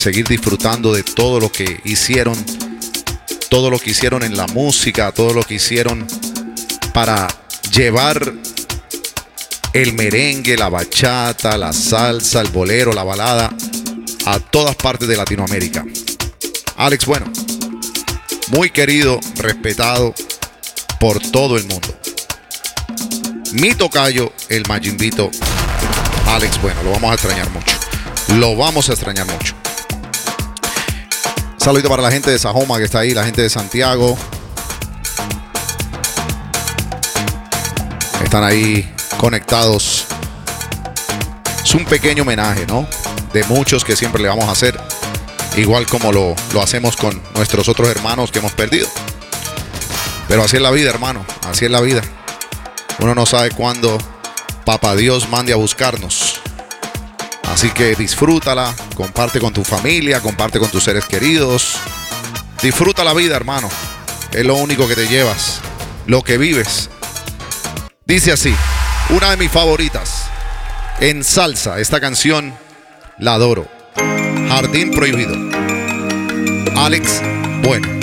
seguir disfrutando de todo lo que hicieron en la música, todo lo que hicieron para llevar el merengue, la bachata, la salsa, el bolero, la balada a todas partes de Latinoamérica. Alex Bueno, muy querido, respetado por todo el mundo. Mi tocayo, el Mayimbito Alex Bueno, lo vamos a extrañar mucho. Lo vamos a extrañar mucho. Saludito para la gente de Sajoma que está ahí, la gente de Santiago. Están ahí conectados. Es un pequeño homenaje, ¿no? De muchos que siempre le vamos a hacer. Igual como lo hacemos con nuestros otros hermanos que hemos perdido. Pero así es la vida, hermano. Así es la vida. Uno no sabe cuándo Papá Dios mande a buscarnos. Así que disfrútala, comparte con tu familia, comparte con tus seres queridos. Disfruta la vida, hermano. Es lo único que te llevas, lo que vives. Dice así, una de mis favoritas. En salsa, esta canción la adoro. Jardín Prohibido. Alex Bueno.